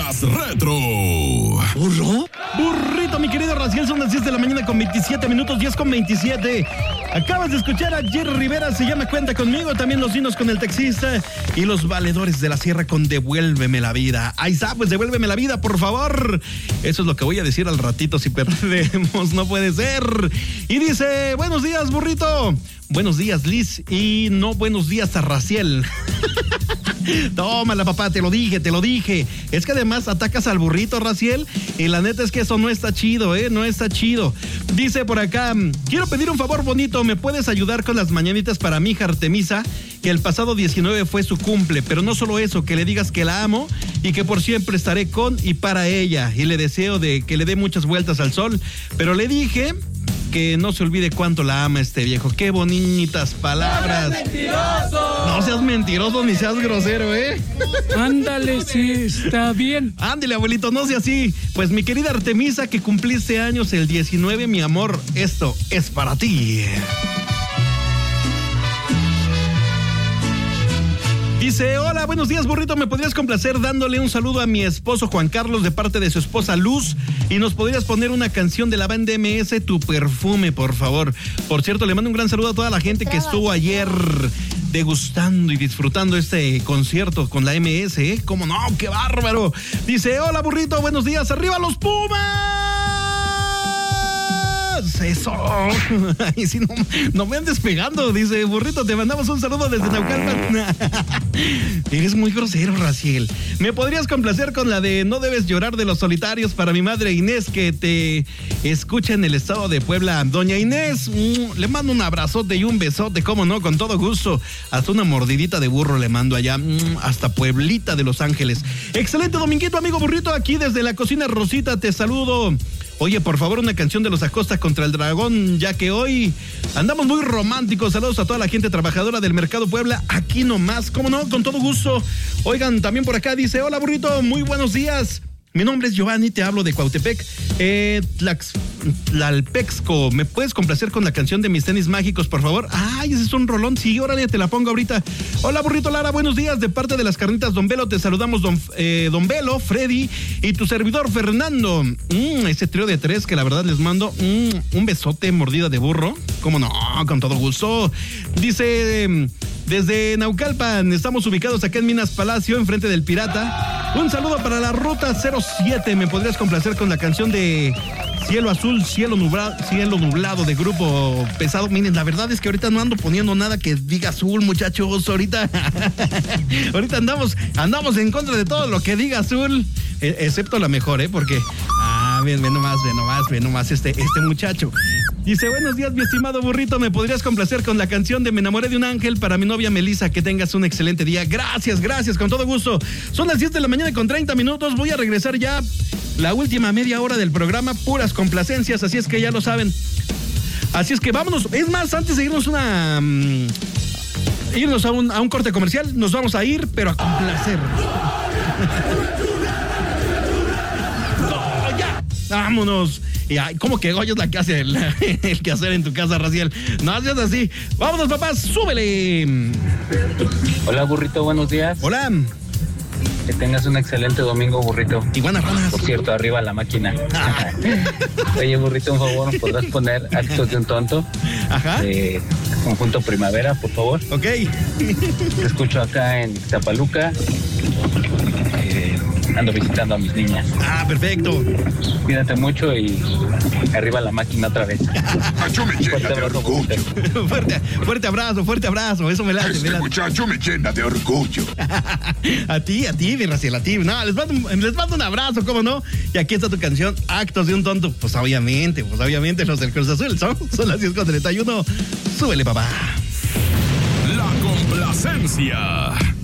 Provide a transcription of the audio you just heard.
más retro. ¿Burro? Burrito, mi querido Raciel, son las 10 de la mañana con 27 minutos, 10 con 27. Acabas de escuchar a Jerry Rivera, se llama Cuenta Conmigo, también Los Dinos con El Taxista y Los Valedores de la Sierra con Devuélveme la Vida. Ahí está, pues devuélveme la vida, por favor. Eso es lo que voy a decir al ratito si perdemos, no puede ser. Y dice, buenos días, burrito. Buenos días, Liz, y no buenos días a Raciel. Tómala, papá, te lo dije. Es que además atacas al burrito, Raciel, y la neta es que eso no está chido, no está chido. Dice por acá, quiero pedir un favor bonito, ¿me puedes ayudar con las mañanitas para mi hija Artemisa? Que el pasado 19 fue su cumple, pero no solo eso, que le digas que la amo y que por siempre estaré con y para ella, y le deseo de que le dé muchas vueltas al sol, pero le dije que no se olvide cuánto la ama este viejo. Qué bonitas palabras. ¡No seas mentiroso! No seas mentiroso ni seas grosero, Ándale, sí, está bien. Ándale, abuelito, no sea así. Pues mi querida Artemisa, que cumpliste años el 19, mi amor, esto es para ti. Dice, hola, buenos días, burrito, ¿me podrías complacer dándole un saludo a mi esposo Juan Carlos de parte de su esposa Luz? Y nos podrías poner una canción de la banda MS, Tu Perfume, por favor. Por cierto, le mando un gran saludo a toda la gente que estuvo ayer degustando y disfrutando este concierto con la MS, ¿Cómo no? ¡Qué bárbaro! Dice, hola, burrito, buenos días, ¡arriba los Pumas! Eso. Ay, sí, no me andes pegando. Dice, burrito, te mandamos un saludo desde Naucalpan. Eres muy grosero, Raciel. ¿Me podrías complacer con la de No debes llorar de Los Solitarios para mi madre Inés, que te escucha en el estado de Puebla? Doña Inés, le mando un abrazote y un besote, cómo no, con todo gusto. Hasta una mordidita de burro le mando allá, hasta Pueblita de Los Ángeles. Excelente dominguito, amigo burrito, aquí desde la cocina Rosita, te saludo. Oye, por favor, una canción de Los Acosta contra el Dragón, ya que hoy andamos muy románticos. Saludos a toda la gente trabajadora del Mercado Puebla, aquí nomás, cómo no, con todo gusto. Oigan, también por acá dice, hola burrito, muy buenos días. Mi nombre es Giovanni, te hablo de Cuautepec, Tlalpexco. ¿Me puedes complacer con la canción de Mis Tenis Mágicos, por favor? Ay, ese es un rolón, sí, órale, te la pongo ahorita. Hola, burrito Lara, buenos días, de parte de las carnitas Don Velo, te saludamos Don Velo, Freddy y tu servidor Fernando. Ese trío de tres que la verdad les mando un besote, mordida de burro. ¿Cómo no? Con todo gusto. Dice, desde Naucalpan, estamos ubicados acá en Minas Palacio, enfrente del Pirata. Un saludo para la Ruta 07. ¿Me podrías complacer con la canción de Cielo Azul, Cielo Nublado de Grupo Pesado? Miren, la verdad es que ahorita no ando poniendo nada que diga azul, muchachos. Ahorita andamos en contra de todo lo que diga azul, excepto la mejor, porque ve nomás este muchacho. Dice, buenos días, mi estimado burrito, ¿me podrías complacer con la canción de Me enamoré de un ángel para mi novia Melissa? Que tengas un excelente día. Gracias, con todo gusto. Son las 10 de la mañana con 30 minutos. Voy a regresar ya la última media hora del programa, puras complacencias, así es que ya lo saben. Así es que vámonos. Es más, antes de irnos a un corte comercial, nos vamos a ir, pero a complacer. ¡No, ya! ¡Vámonos! Y ¿cómo que Goyo es la que hace el quehacer en tu casa, Raciel? No seas así. Vámonos, papás, súbele. Hola, burrito, buenos días. Hola. Que tengas un excelente domingo, burrito. Iguana ranas. Por cierto, arriba la máquina. Oye, burrito, un favor, ¿me podrás poner Actos de un Tonto? Ajá. De Conjunto Primavera, por favor. Ok. Te escucho acá en Ixtapaluca. Ando visitando a mis niñas. Perfecto. Cuídate mucho y arriba la máquina otra vez. Muchacho me llena de orgullo. Fuerte abrazo. Eso me late. Este muchacho me llena de orgullo. A ti, mi Raciel, a ti. No, les mando un abrazo, ¿cómo no? Y aquí está tu canción, Actos de un Tonto. Pues obviamente, los del Cruz Azul son las 10:31. Súbele, papá. La complacencia.